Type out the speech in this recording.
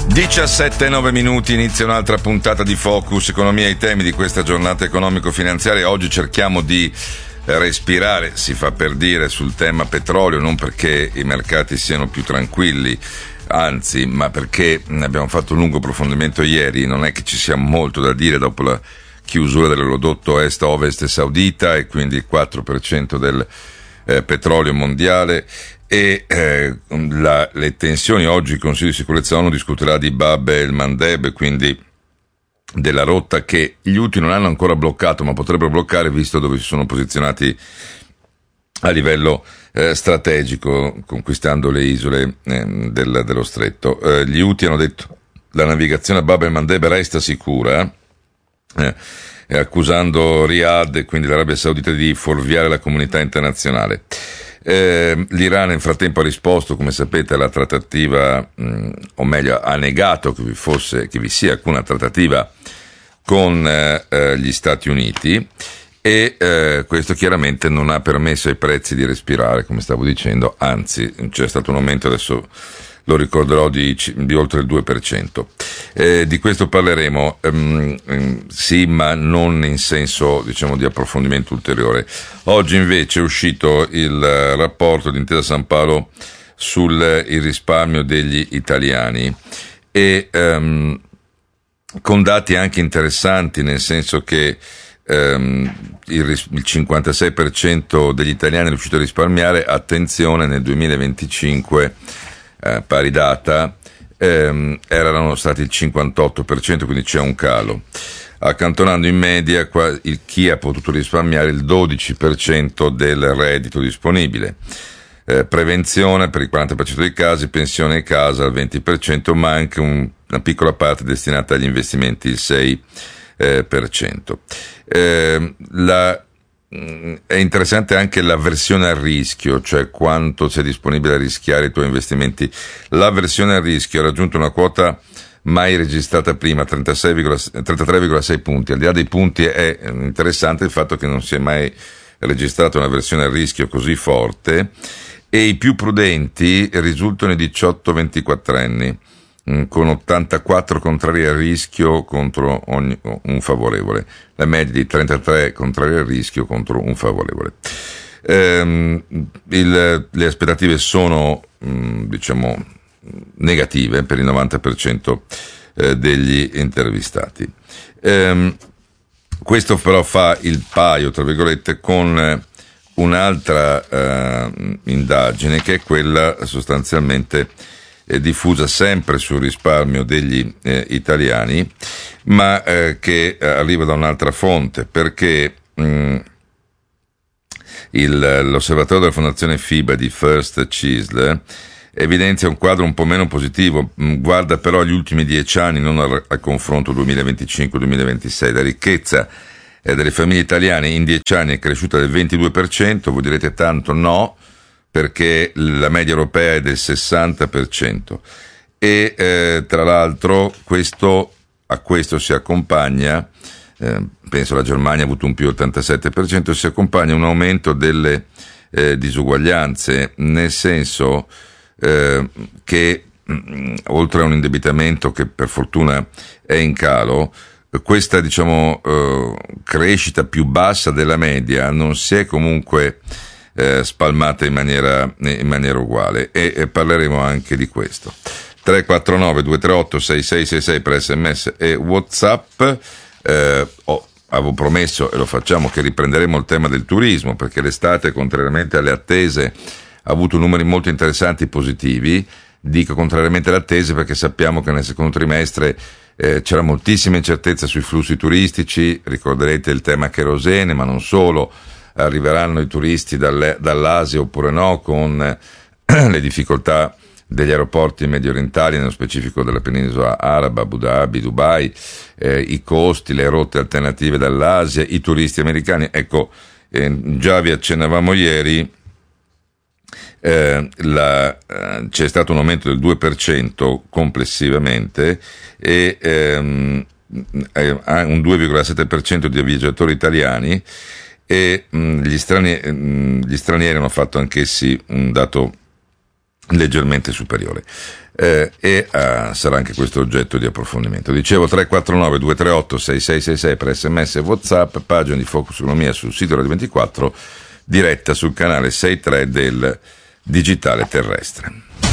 17:09 minuti, inizia un'altra puntata di Focus Economia. I temi di questa giornata economico-finanziaria. Oggi cerchiamo di respirare, si fa per dire, sul tema petrolio, non perché i mercati siano più tranquilli, anzi, ma perché abbiamo fatto un lungo approfondimento ieri. Non è che ci sia molto da dire dopo la chiusura dell'olodotto est-ovest saudita e quindi il 4% del petrolio mondiale. E le tensioni. Oggi il Consiglio di Sicurezza ONU discuterà di Bab el-Mandeb, quindi della rotta che gli Houthi non hanno ancora bloccato, ma potrebbero bloccare visto dove si sono posizionati a livello strategico, conquistando le isole dello stretto. Gli Houthi hanno detto la navigazione a Bab el-Mandeb resta sicura, accusando Riyadh e quindi l'Arabia Saudita di fuorviare la comunità internazionale. L'Iran nel frattempo ha risposto, come sapete, alla trattativa, o meglio ha negato che vi sia alcuna trattativa con gli Stati Uniti, e questo chiaramente non ha permesso ai prezzi di respirare, come stavo dicendo, anzi c'è stato un aumento, adesso lo ricorderò, di oltre il 2%. Di questo parleremo, sì, ma non in senso, diciamo, di approfondimento ulteriore. Oggi invece è uscito il rapporto di Intesa Sanpaolo sul il risparmio degli italiani, e con dati anche interessanti, nel senso che il 56% degli italiani è riuscito a risparmiare, attenzione, nel 2025 pari data erano stati il 58%, quindi c'è un calo, accantonando in media chi ha potuto risparmiare il 12% del reddito disponibile. Prevenzione per il 40% dei casi, pensione e casa al 20%, ma anche una piccola parte destinata agli investimenti, il 6%. È interessante anche l'avversione al rischio, cioè quanto sei disponibile a rischiare i tuoi investimenti. L'avversione al rischio ha raggiunto una quota mai registrata prima, 33,6 punti. Al di là dei punti è interessante il fatto che non si è mai registrata un'avversione al rischio così forte, e i più prudenti risultano i 18-24enni, con 84 contrari al rischio contro un favorevole, la media di 33 contrari al rischio contro un favorevole. Le aspettative sono, diciamo, negative per il 90% degli intervistati. Questo però fa il paio, tra virgolette, con un'altra indagine, che è quella sostanzialmente diffusa sempre sul risparmio degli italiani, ma che arriva da un'altra fonte, perché l'osservatorio della fondazione FIBA di First Chisel evidenzia un quadro un po' meno positivo, guarda però agli ultimi 10 anni, non al confronto 2025-2026. La ricchezza delle famiglie italiane in 10 anni è cresciuta del 22%, voi direte tanto, no, perché la media europea è del 60%, e tra l'altro a questo si accompagna, penso la Germania ha avuto un più 87%, si accompagna un aumento delle disuguaglianze, nel senso che oltre a un indebitamento che per fortuna è in calo, questa, diciamo, crescita più bassa della media non si è comunque spalmata in maniera uguale, e parleremo anche di questo. 349 238 6666 per SMS e WhatsApp. Avevo promesso, e lo facciamo, che riprenderemo il tema del turismo, perché l'estate, contrariamente alle attese, ha avuto numeri molto interessanti e positivi. Dico contrariamente alle attese perché sappiamo che nel secondo trimestre c'era moltissima incertezza sui flussi turistici. Ricorderete il tema kerosene, ma non solo. Arriveranno i turisti dall'Asia oppure no, con le difficoltà degli aeroporti medio orientali, nello specifico della penisola araba, Abu Dhabi, Dubai, i costi, le rotte alternative dall'Asia, i turisti americani. Ecco, già vi accennavamo ieri, c'è stato un aumento del 2% complessivamente, e un 2,7% di viaggiatori italiani, e gli stranieri hanno fatto anch'essi un dato leggermente superiore. Sarà anche questo oggetto di approfondimento. Dicevo 349 238 6666 per SMS e WhatsApp, pagina di Focus Economia sul sito Radio 24, diretta sul canale 63 del Digitale Terrestre.